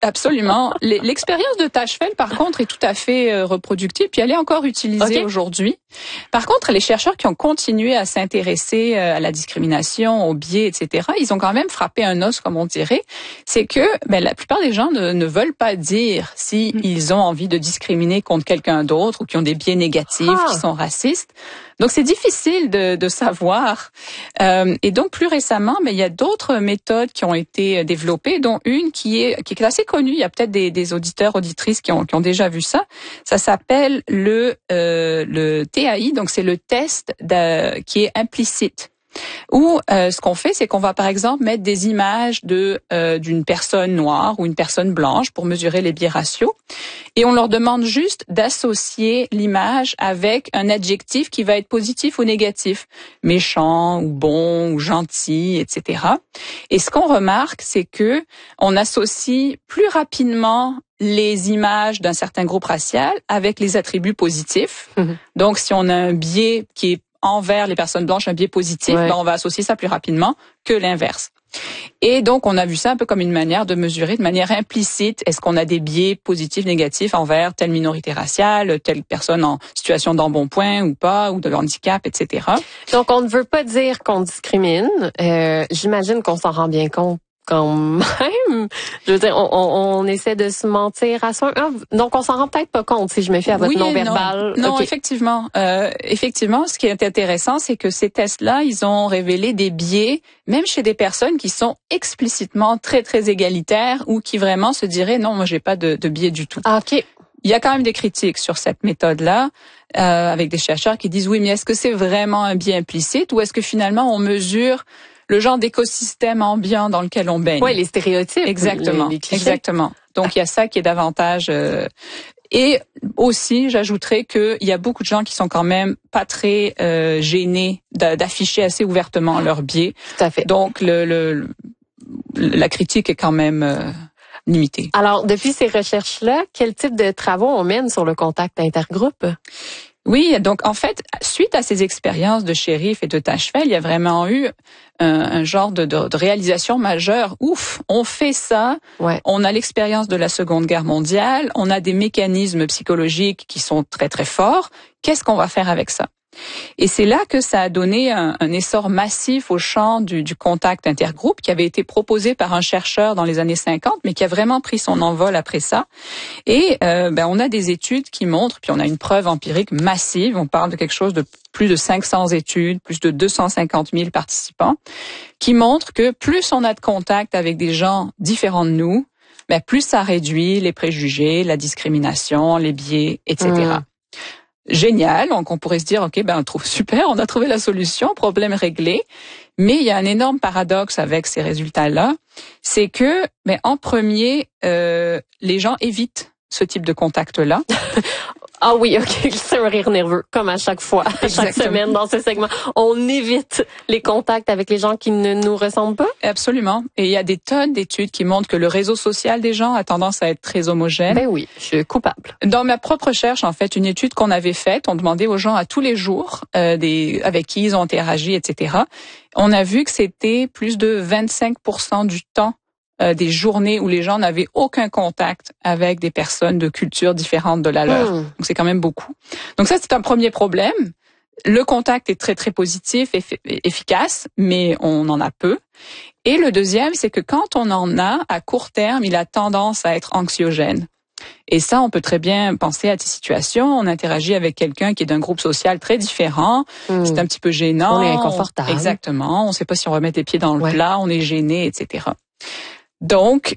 Absolument. L'expérience de Tachfel, par contre, est tout à fait reproductible, puis elle est encore utilisée aujourd'hui. Par contre, les chercheurs qui ont continué à s'intéresser à la discrimination, aux biais, etc., ils ont quand même frappé un os, comme on dirait. C'est que la plupart des gens ne veulent pas dire si ils ont envie de discriminer contre quelqu'un d'autre ou qui ont des biais négatifs, qui sont racistes. Donc, c'est difficile de savoir. Et donc, plus récemment, il y a d'autres méthodes qui ont été développées, dont une qui est assez connue. Il y a peut-être des auditeurs, auditrices qui ont déjà vu ça. Ça s'appelle le TAI. Donc, c'est le test qui est implicite. Où ce qu'on fait, c'est qu'on va par exemple mettre des images d'une personne noire ou une personne blanche pour mesurer les biais raciaux, et on leur demande juste d'associer l'image avec un adjectif qui va être positif ou négatif, méchant ou bon ou gentil, etc. Et ce qu'on remarque, c'est que on associe plus rapidement les images d'un certain groupe racial avec les attributs positifs. Donc, si on a un biais qui est envers les personnes blanches, un biais positif, on va associer ça plus rapidement que l'inverse. Et donc, on a vu ça un peu comme une manière de mesurer de manière implicite, est-ce qu'on a des biais positifs, négatifs envers telle minorité raciale, telle personne en situation d'embonpoint ou pas, ou de handicap, etc. Donc, on ne veut pas dire qu'on discrimine. J'imagine qu'on s'en rend bien compte quand même. Je veux dire, on essaie de se mentir à soi. Donc, on s'en rend peut-être pas compte si je me fie à votre non-verbal. Non, effectivement. Effectivement, ce qui est intéressant, c'est que ces tests-là, ils ont révélé des biais, même chez des personnes qui sont explicitement très, très égalitaires ou qui vraiment se diraient, non, moi, j'ai pas de biais du tout. Ah, OK. Il y a quand même des critiques sur cette méthode-là, avec des chercheurs qui disent, oui, mais est-ce que c'est vraiment un biais implicite ou est-ce que finalement, on mesure le genre d'écosystème ambiant dans lequel on baigne. Oui, les stéréotypes. Exactement, exactement. Donc, il y a ça qui est davantage... Et aussi, j'ajouterais qu'il y a beaucoup de gens qui sont quand même pas très gênés d'afficher assez ouvertement leur biais. Tout à fait. Donc, la critique est quand même limitée. Alors, depuis ces recherches-là, quel type de travaux on mène sur le contact intergroupe? Oui, donc en fait, suite à ces expériences de Sherif et de Tachfel, il y a vraiment eu un genre de réalisation majeure. Ouf, on fait ça, on a l'expérience de la Seconde Guerre mondiale, on a des mécanismes psychologiques qui sont très très forts. Qu'est-ce qu'on va faire avec ça? Et c'est là que ça a donné un essor massif au champ du contact intergroupe qui avait été proposé par un chercheur dans les années 50, mais qui a vraiment pris son envol après ça. Et on a des études qui montrent, puis on a une preuve empirique massive, on parle de quelque chose de plus de 500 études, plus de 250 000 participants, qui montrent que plus on a de contact avec des gens différents de nous, plus ça réduit les préjugés, la discrimination, les biais, etc. Génial, donc on pourrait se dire, OK, on trouve super, on a trouvé la solution, problème réglé. Mais il y a un énorme paradoxe avec ces résultats-là, c'est que, en premier, les gens évitent ce type de contact-là. Ah oui, OK, c'est un rire nerveux, comme à chaque fois, chaque semaine dans ce segment. On évite les contacts avec les gens qui ne nous ressemblent pas? Absolument. Et il y a des tonnes d'études qui montrent que le réseau social des gens a tendance à être très homogène. Ben oui, je suis coupable. Dans ma propre recherche, en fait, une étude qu'on avait faite, on demandait aux gens à tous les jours avec qui ils ont interagi, etc. On a vu que c'était plus de 25% du temps des journées où les gens n'avaient aucun contact avec des personnes de cultures différentes de la leur. Donc, c'est quand même beaucoup. Donc ça, c'est un premier problème. Le contact est très, très positif, efficace, mais on en a peu. Et le deuxième, c'est que quand on en a, à court terme, il a tendance à être anxiogène. Et ça, on peut très bien penser à des situations. On interagit avec quelqu'un qui est d'un groupe social très différent. C'est un petit peu gênant. On est inconfortable. Exactement. On ne sait pas si on remet les pieds dans le plat. On est gêné, etc. Donc,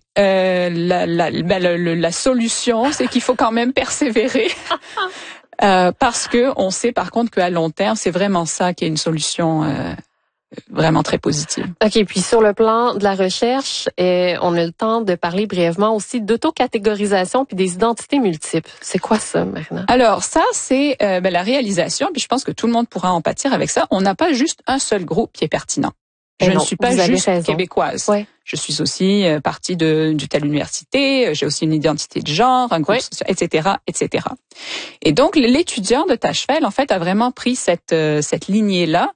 la solution, c'est qu'il faut quand même persévérer. Parce que on sait par contre qu'à long terme, c'est vraiment ça qui est une solution vraiment très positive. OK, puis sur le plan de la recherche, on a le temps de parler brièvement aussi d'autocatégorisation puis des identités multiples. C'est quoi ça, Marina? Alors ça, c'est la réalisation, puis je pense que tout le monde pourra en pâtir avec ça. On n'a pas juste un seul groupe qui est pertinent. Je ne suis pas juste québécoise. Ouais. Je suis aussi partie d'une telle université, j'ai aussi une identité de genre, un groupe social, etc., etc. Et donc, l'étudiant de Tachfel, en fait, a vraiment pris cette lignée-là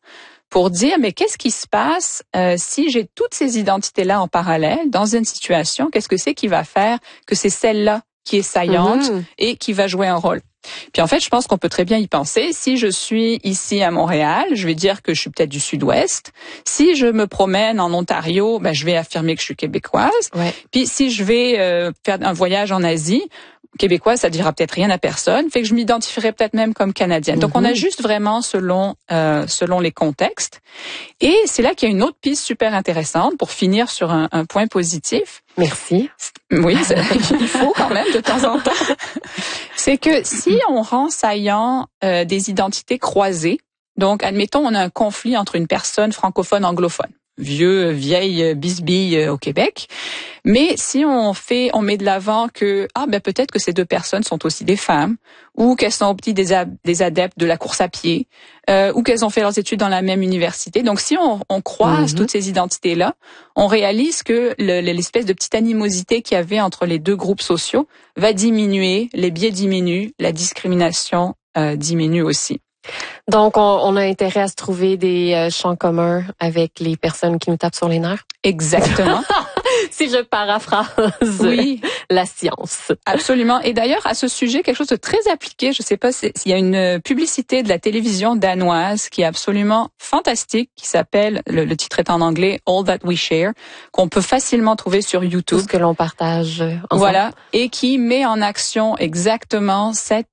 pour dire, mais qu'est-ce qui se passe si j'ai toutes ces identités-là en parallèle dans une situation? Qu'est-ce que c'est qui va faire que c'est celle-là qui est saillante et qui va jouer un rôle? Puis en fait, je pense qu'on peut très bien y penser. Si je suis ici à Montréal, je vais dire que je suis peut-être du Sud-Ouest. Si je me promène en Ontario, je vais affirmer que je suis québécoise. Ouais. Puis si je vais faire un voyage en Asie, québécoise, ça dira peut-être rien à personne. Fait que je m'identifierais peut-être même comme canadienne. Donc on ajuste vraiment selon les contextes. Et c'est là qu'il y a une autre piste super intéressante pour finir sur un point positif. Merci. Oui, il faut quand même de temps en temps. C'est que si on rend saillant des identités croisées, donc admettons on a un conflit entre une personne francophone anglophone, vieille bisbille au Québec, mais si on met de l'avant que peut-être que ces deux personnes sont aussi des femmes, ou qu'elles sont des adeptes de la course à pied, ou qu'elles ont fait leurs études dans la même université. Donc si on croise toutes ces identités-là, on réalise que l'espèce de petite animosité qu'il y avait entre les deux groupes sociaux va diminuer, les biais diminuent, la discrimination diminue aussi. Donc, on a intérêt à se trouver des champs communs avec les personnes qui nous tapent sur les nerfs? Exactement. Si je paraphrase la science. Absolument. Et d'ailleurs, à ce sujet, quelque chose de très appliqué, je sais pas s'il y a une publicité de la télévision danoise qui est absolument fantastique, qui s'appelle, le titre est en anglais, All That We Share, qu'on peut facilement trouver sur YouTube. Tout ce que l'on partage ensemble. Voilà. Et qui met en action exactement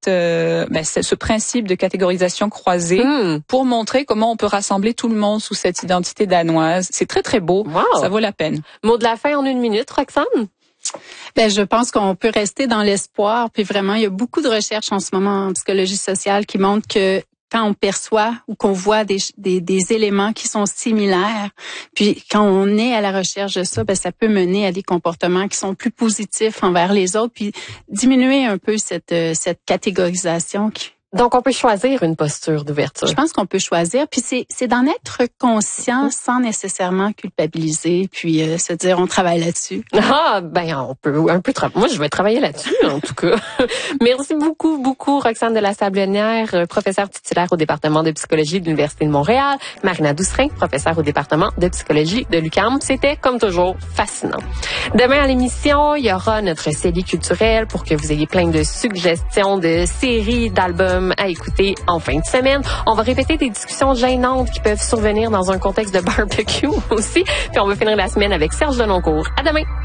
ce principe de catégorisation croisée pour montrer comment on peut rassembler tout le monde sous cette identité danoise. C'est très, très beau. Wow. Ça vaut la peine. Mot de la fin en 1 minute, Roxane? Je pense qu'on peut rester dans l'espoir. Puis vraiment, il y a beaucoup de recherches en ce moment en psychologie sociale qui montrent que quand on perçoit ou qu'on voit des éléments qui sont similaires, puis quand on est à la recherche de ça, ça peut mener à des comportements qui sont plus positifs envers les autres, puis diminuer un peu cette catégorisation Donc, on peut choisir une posture d'ouverture. Je pense qu'on peut choisir, puis c'est d'en être conscient sans nécessairement culpabiliser, puis se dire on travaille là-dessus. On peut un peu travailler. Moi, je vais travailler là-dessus, en tout cas. Merci beaucoup, Roxane de la Sablonnière, professeure titulaire au département de psychologie de l'Université de Montréal, Marina Doucerin, professeure au département de psychologie de l'UQAM. C'était, comme toujours, fascinant. Demain à l'émission, il y aura notre série culturelle pour que vous ayez plein de suggestions de séries, d'albums à écouter en fin de semaine. On va répéter des discussions gênantes qui peuvent survenir dans un contexte de barbecue aussi. Puis on va finir la semaine avec Serge Denoncourt. À demain!